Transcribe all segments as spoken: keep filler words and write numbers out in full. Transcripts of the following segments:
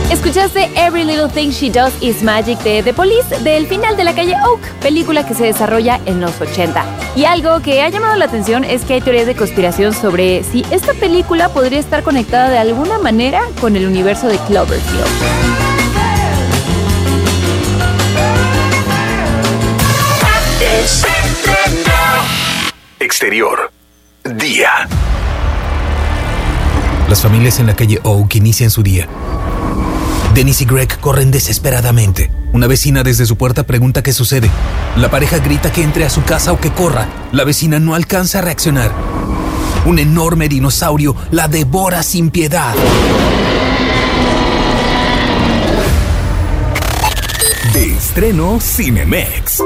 Escuchaste Every Little Thing She Does Is Magic de The Police del final de La Calle Oak, película que se desarrolla en los ochenta. Y algo que ha llamado la atención es que hay teorías de conspiración sobre si esta película podría estar conectada de alguna manera con el universo de Cloverfield. Exterior. Día. Las familias en La Calle Oak inician su día. Dennis y Greg corren desesperadamente. Una vecina desde su puerta pregunta qué sucede. La pareja grita que entre a su casa o que corra. La vecina no alcanza a reaccionar. Un enorme dinosaurio la devora sin piedad. De estreno Cinemex.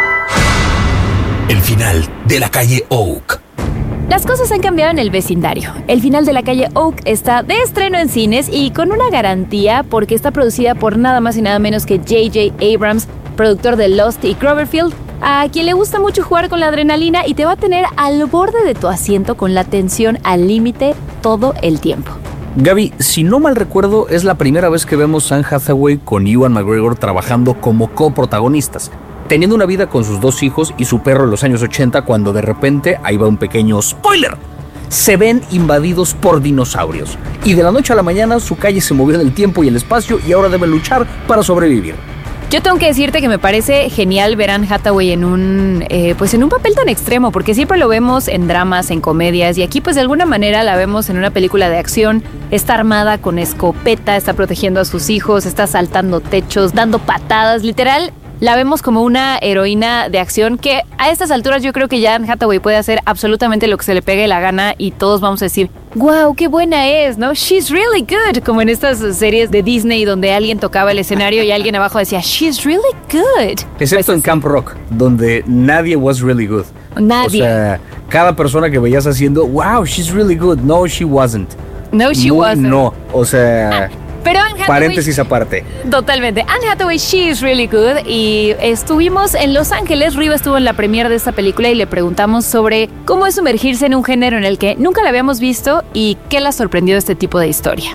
El final de La Calle Oak. Las cosas han cambiado en el vecindario. El final de La Calle Oak está de estreno en cines y con una garantía porque está producida por nada más y nada menos que J J Abrams, productor de Lost y Cloverfield, a quien le gusta mucho jugar con la adrenalina y te va a tener al borde de tu asiento con la tensión al límite todo el tiempo. Gaby, si no mal recuerdo, es la primera vez que vemos a Anne Hathaway con Ewan McGregor trabajando como coprotagonistas, teniendo una vida con sus dos hijos y su perro en los años ochenta, cuando de repente, ahí va un pequeño spoiler, se ven invadidos por dinosaurios. Y de la noche a la mañana su calle se movió en el tiempo y el espacio y ahora deben luchar para sobrevivir. Yo tengo que decirte que me parece genial ver a Anne Hathaway en un, eh, pues en un papel tan extremo, porque siempre lo vemos en dramas, en comedias, y aquí pues de alguna manera la vemos en una película de acción. Está armada con escopeta, está protegiendo a sus hijos, está saltando techos, dando patadas, literal. La vemos como una heroína de acción que a estas alturas yo creo que ya Anne Hathaway puede hacer absolutamente lo que se le pegue la gana y todos vamos a decir, wow, qué buena es, ¿no? She's really good, como en estas series de Disney donde alguien tocaba el escenario y alguien abajo decía, she's really good. Excepto pues en Camp Rock, donde nadie was really good. Nadie. O sea, cada persona que veías haciendo, wow, she's really good. No, she wasn't. No, she Muy wasn't. No, o sea... Pero Anne Hathaway, paréntesis aparte. Totalmente. Anne Hathaway, she is really good. Y estuvimos en Los Ángeles. Riva estuvo en la premiere de esta película y le preguntamos sobre cómo es sumergirse en un género en el que nunca la habíamos visto y qué la sorprendió de este tipo de historia.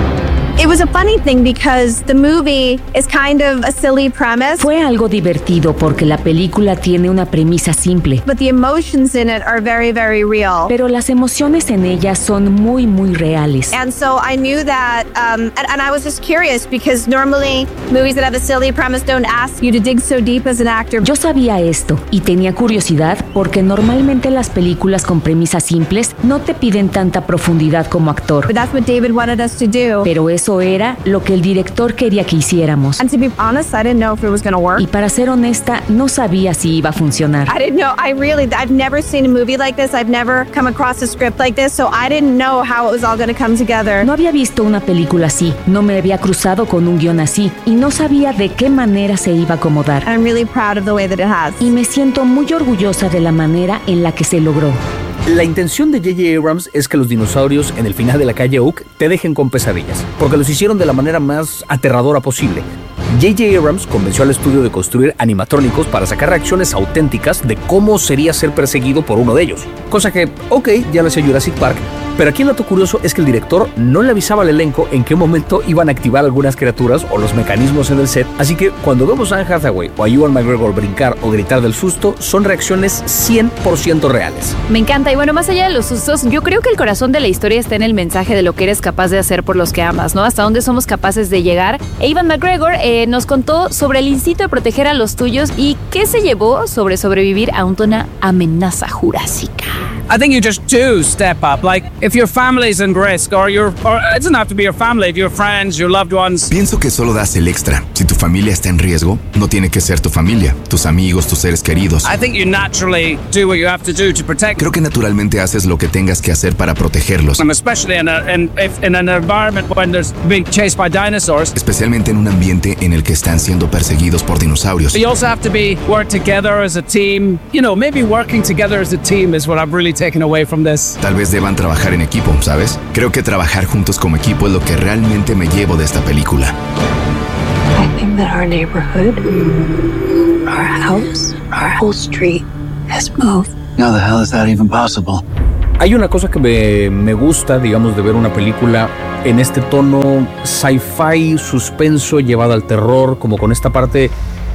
It was a funny thing because the movie is kind of a silly premise. Fue algo divertido porque la película tiene una premisa simple. But the emotions in it are very, very real. Pero las emociones en ella son muy, muy reales. And so I knew that, um, and, and I was just curious because normally movies that have a silly premise don't ask you to dig so deep as an actor. Yo sabía esto y tenía curiosidad porque normalmente las películas con premisas simples no te piden tanta profundidad como actor. But that's what David wanted us to do. Pero eso era lo que el director quería que hiciéramos. And to be honest, I didn't know if it was going to work. Y para ser honesta, no sabía si iba a funcionar. I didn't know. I really, I've never seen a movie like this. I've never come across a script like this, so I didn't know how it was all going to come together. No había visto una película así, no me había cruzado con un guión así y no sabía de qué manera se iba a acomodar. I'm really proud of the way that it has. Y me siento muy orgullosa de la manera en la que se logró. La intención de J J Abrams es que los dinosaurios en el final de La Calle Oak te dejen con pesadillas, porque los hicieron de la manera más aterradora posible. J J Abrams convenció al estudio de construir animatrónicos para sacar reacciones auténticas de cómo sería ser perseguido por uno de ellos. Cosa que, ok, ya lo hacía Jurassic Park, pero aquí el dato curioso es que el director no le avisaba al elenco en qué momento iban a activar algunas criaturas o los mecanismos en el set, así que cuando vemos a Anne Hathaway o a Ewan McGregor brincar o gritar del susto, son reacciones cien por ciento reales. Me encanta, y bueno, más allá de los sustos, yo creo que el corazón de la historia está en el mensaje de lo que eres capaz de hacer por los que amas, ¿no? Hasta dónde somos capaces de llegar. E Ewan McGregor eh, nos contó sobre el instinto de proteger a los tuyos y qué se llevó sobre sobrevivir a una amenaza jurásica. I think you just do step up. Like, if your family's in risk, or your, or it doesn't have to be your family, if your friends, your loved ones. Pienso que solo das el extra. Si tu familia está en riesgo, no tiene que ser tu familia, tus amigos, tus seres queridos. I think you naturally do what you have to do to protect. Creo que naturalmente haces lo que tengas que hacer para protegerlos. And especially in, a, in, if, in an environment when there's being chased by dinosaurs. Especialmente en un ambiente en el que están siendo perseguidos por dinosaurios. But you also have to be work together as a team. You know, maybe working together as a team is what I've really taken away from this. Tal vez deban trabajar en equipo, ¿sabes? Creo que trabajar juntos como equipo es lo que realmente me llevo de esta película. I think that our neighborhood, our house, our whole street has moved. How the hell is that even possible? Hay una cosa que me, me gusta, digamos, de ver una película en este tono sci-fi, suspenso, llevado al terror, como con esta parte,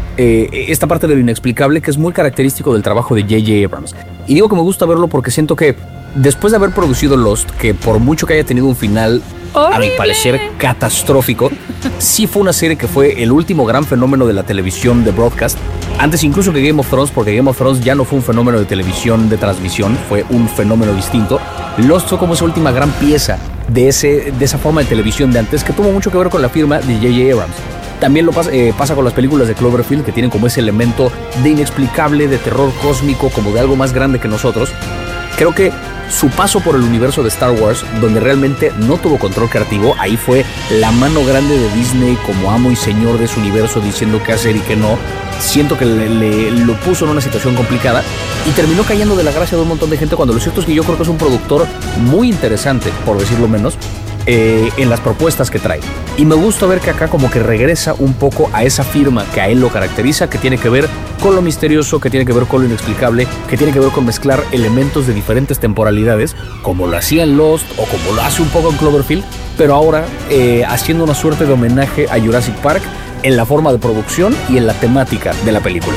eh, esta parte de lo inexplicable que es muy característico del trabajo de J J Abrams. Y digo que me gusta verlo porque siento que después de haber producido Lost, que por mucho que haya tenido un final, ¡horrible!, a mi parecer catastrófico, sí fue una serie que fue el último gran fenómeno de la televisión de broadcast, antes incluso que Game of Thrones, porque Game of Thrones ya no fue un fenómeno de televisión de transmisión, fue un fenómeno distinto. Lost fue como esa última gran pieza de, ese, de esa forma de televisión de antes, que tuvo mucho que ver con la firma de J J Abrams. También lo pasa, eh, pasa con las películas de Cloverfield, que tienen como ese elemento de inexplicable, de terror cósmico, como de algo más grande que nosotros. Creo que su paso por el universo de Star Wars, donde realmente no tuvo control creativo, ahí fue la mano grande de Disney como amo y señor de su universo, diciendo qué hacer y qué no. Siento que le, le, lo puso en una situación complicada y terminó cayendo de la gracia de un montón de gente, cuando lo cierto es que yo creo que es un productor muy interesante, por decirlo menos, eh, en las propuestas que trae. Y me gusta ver que acá como que regresa un poco a esa firma que a él lo caracteriza, que tiene que ver con lo misterioso, que tiene que ver con lo inexplicable, que tiene que ver con mezclar elementos de diferentes temporalidades, como lo hacía en Lost o como lo hace un poco en Cloverfield, pero ahora eh, haciendo una suerte de homenaje a Jurassic Park en la forma de producción y en la temática de la película.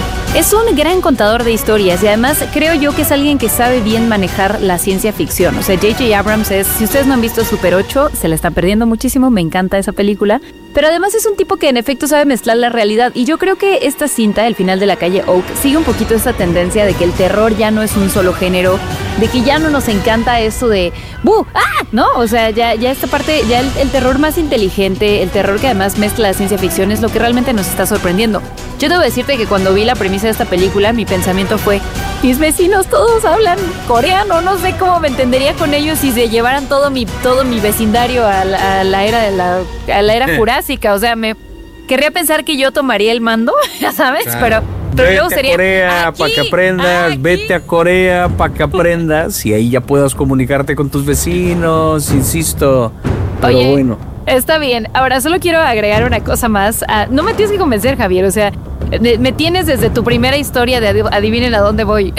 Es un gran contador de historias y además creo yo que es alguien que sabe bien manejar la ciencia ficción. O sea, J J Abrams es, si ustedes no han visto Super ocho, se la están perdiendo muchísimo, me encanta esa película. Pero además es un tipo que en efecto sabe mezclar la realidad. Y yo creo que esta cinta, El final de la calle Oak, sigue un poquito esa tendencia de que el terror ya no es un solo género, de que ya no nos encanta eso de ¡buh! ¡Ah! ¿No? O sea, ya, ya esta parte, ya el, el terror más inteligente, el terror que además mezcla la ciencia ficción es lo que realmente nos está sorprendiendo. Yo debo decirte que cuando vi la premisa de esta película, mi pensamiento fue, mis vecinos todos hablan coreano, no sé cómo me entendería con ellos si se llevaran todo mi, todo mi vecindario a la, a la era de la, a la era jurásica. O sea, me querría pensar que yo tomaría el mando, ya sabes, claro. pero, pero luego sería. Vete a Corea para que aprendas, aquí. vete a Corea para que aprendas y ahí ya puedas comunicarte con tus vecinos, insisto. Pero Oye, bueno. Está bien. Ahora, solo quiero agregar una cosa más. Uh, no me tienes que convencer, Javier. O sea, me tienes desde tu primera historia de adivinen a dónde voy.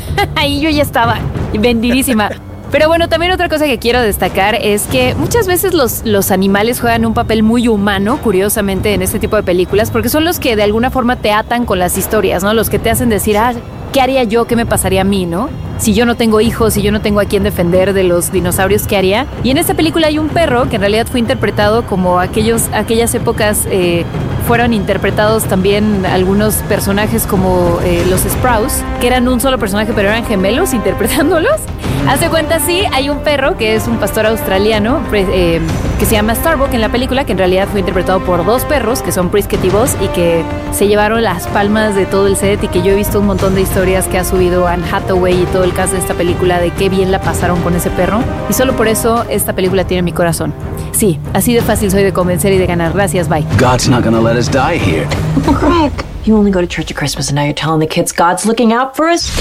Ahí yo ya estaba vendidísima. Pero bueno, también otra cosa que quiero destacar es que muchas veces los, los animales juegan un papel muy humano, curiosamente, en este tipo de películas, porque son los que de alguna forma te atan con las historias, ¿no? Los que te hacen decir, ah, ¿qué haría yo? ¿Qué me pasaría a mí, no? Si yo no tengo hijos, si yo no tengo a quien defender de los dinosaurios, ¿qué haría? Y en esta película hay un perro que en realidad fue interpretado como aquellos, aquellas épocas eh, fueron interpretados también algunos personajes como eh, los Sprouts, que eran un solo personaje pero eran gemelos interpretándolos. Hace cuenta, sí, hay un perro que es un pastor australiano eh, que se llama Starbuck en la película, que en realidad fue interpretado por dos perros que son Prisket y Buzz y que se llevaron las palmas de todo el set, y que yo he visto un montón de historias que ha subido Anne Hathaway y todo el cast de esta película de qué bien la pasaron con ese perro, y solo por eso esta película tiene mi corazón. Sí, así de fácil soy de convencer y de ganar. Gracias, bye. God's not gonna let us die here. Greg, you only go to church at Christmas and now you're telling the kids God's looking out for us?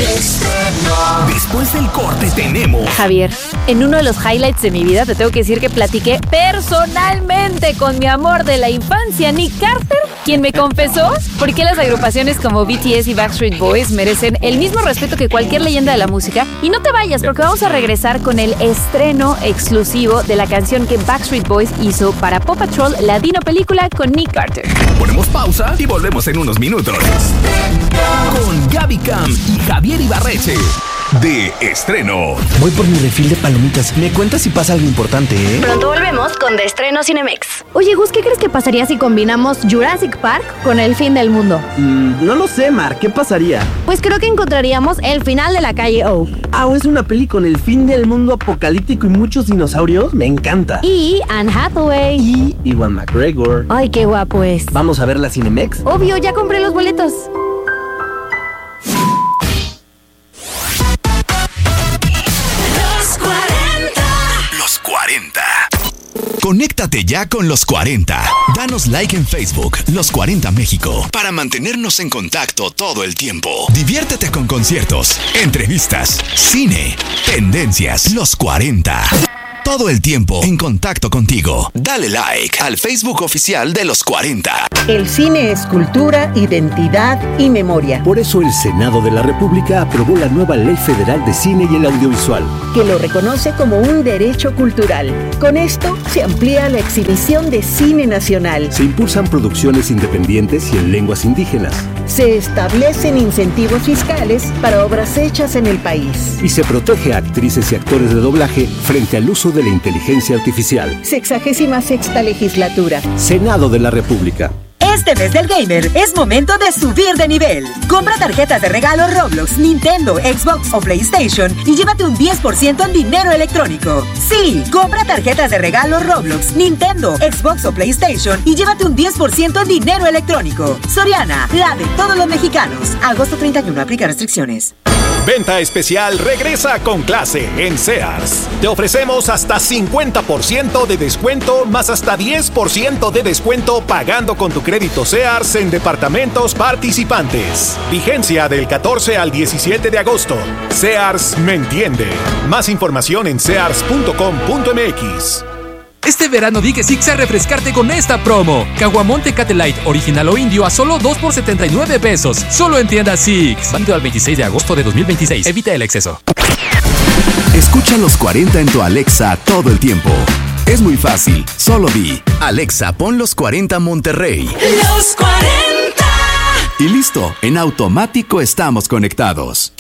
Después del corte tenemos... Javier, en uno de los highlights de mi vida te tengo que decir que platiqué personalmente con mi amor de la infancia, Nick Carter, quien me confesó por qué las agrupaciones como B T S y Backstreet Boys merecen el mismo respeto que cualquier leyenda de la música. Y no te vayas, porque vamos a regresar con el estreno exclusivo de la canción que Backstreet Boys hizo para Paw Patrol, la Dino película con Nick Carter. Ponemos pausa y volvemos en unos minutos. Con Gaby Cam y Javier Ibarreche. De estreno. Voy por mi refil de palomitas. Me cuentas si pasa algo importante, ¿eh? Pronto volvemos con De Estreno Cinemex. Oye, Gus, ¿qué crees que pasaría si combinamos Jurassic Park con El fin del mundo? Mm, no lo sé, Mar. ¿Qué pasaría? Pues creo que encontraríamos El final de la calle Oak. Ah, ¿es una peli con el fin del mundo apocalíptico y muchos dinosaurios? Me encanta. Y Anne Hathaway. Y Ewan McGregor. Ay, qué guapo es. ¿Vamos a ver la Cinemex? Obvio, ya compré los boletos. Conéctate ya con Los cuarenta. Danos like en Facebook, Los cuarenta México, para mantenernos en contacto todo el tiempo. Diviértete con conciertos, entrevistas, cine, tendencias. Los cuarenta. Todo el tiempo en contacto contigo. Dale like al Facebook oficial de Los cuarenta. El cine es cultura, identidad y memoria. Por eso el Senado de la República aprobó la nueva Ley Federal de Cine y el Audiovisual, que lo reconoce como un derecho cultural. Con esto se amplía la exhibición de cine nacional. Se impulsan producciones independientes y en lenguas indígenas. Se establecen incentivos fiscales para obras hechas en el país. Y se protege a actrices y actores de doblaje frente al uso de la inteligencia artificial. Sexagésima sexta legislatura. Senado de la República. Este mes del gamer es momento de subir de nivel. Compra tarjetas de regalo Roblox, Nintendo, Xbox o PlayStation y llévate un diez por ciento en dinero electrónico. Sí, compra tarjetas de regalo Roblox, Nintendo, Xbox o PlayStation y llévate un diez por ciento en dinero electrónico. Soriana, la de todos los mexicanos. Agosto treinta y uno, aplica restricciones. Venta especial regresa con clase en Sears. Te ofrecemos hasta cincuenta por ciento de descuento más hasta diez por ciento de descuento pagando con tu crédito Sears en departamentos participantes. Vigencia del catorce al diecisiete de agosto. Sears me entiende. Más información en sears punto com punto m x. Este verano di que sí a refrescarte con esta promo. Caguamón Tecate Light, original o indio a solo dos por setenta y nueve pesos. Solo en tiendas Six. Válido al veintiséis de agosto de dos mil veintiséis. Evita el exceso. Escucha Los cuarenta en tu Alexa todo el tiempo. Es muy fácil. Solo di: Alexa, pon Los cuarenta Monterrey. Los cuarenta. Y listo. En automático estamos conectados.